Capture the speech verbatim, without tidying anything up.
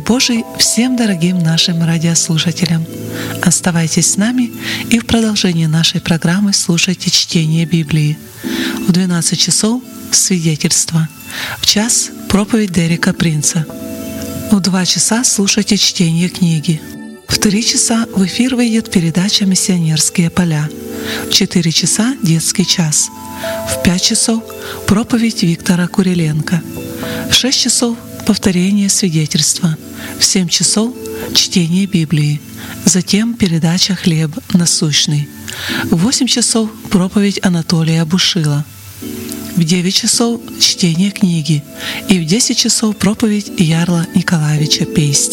Божий всем дорогим нашим радиослушателям! Оставайтесь с нами и в продолжении нашей программы слушайте чтение Библии. В двенадцать часов — свидетельство, в час — проповедь Дерека Принца. В два часа слушайте чтение книги. В три часа в эфир выйдет передача «Миссионерские поля». В четыре часа — детский час. В пять часов — проповедь Виктора Куриленко. В шесть часов — повторение свидетельства. В семь часов — чтение Библии. Затем передача «Хлеб насущный». В восемь часов — проповедь Анатолия Бушила. В девять часов — чтение книги. И в десять часов — проповедь Ярла Николаевича Пейсти.